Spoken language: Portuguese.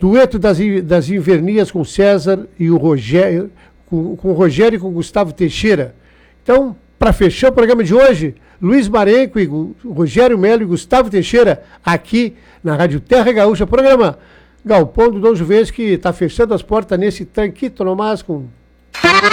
Dueto das Invernias com César e o Rogério, com o Rogério e com o Gustavo Teixeira. Então, para fechar o programa de hoje, Luiz Marenco e Rogério Melo e Gustavo Teixeira, aqui na Rádio Terra Gaúcha, programa Galpão do Dom Juvencio, que está fechando as portas nesse tranquito, nomás com